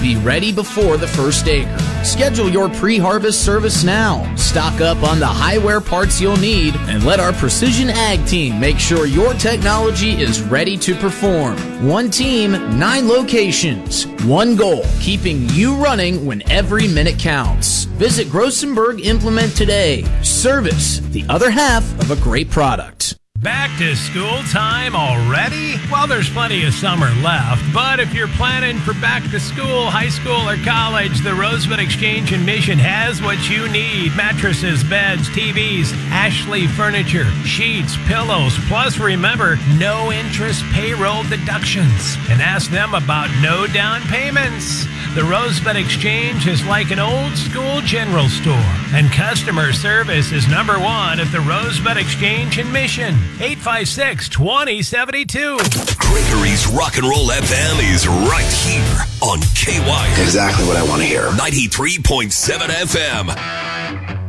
be ready before the first acre. Schedule your pre-harvest service now. Stock up on the highware parts you'll need and let our Precision Ag team make sure your technology is ready to perform. One team, 9 locations. One goal, keeping you running when every minute counts. Visit Grossenberg Implement today. Service, the other half of a great product. Back to school time already? Well, there's plenty of summer left, but if you're planning for back to school, high school, or college, the Rosebud Exchange in Mission has what you need. Mattresses, beds, TVs, Ashley furniture, sheets, pillows, plus remember, no interest payroll deductions. And ask them about no down payments. The Rosebud Exchange is like an old school general store, and customer service is number one at the Rosebud Exchange in Mission. 856-2072. Gregory's Rock and Roll FM is right here on KY. Exactly what I want to hear. 93.7 FM.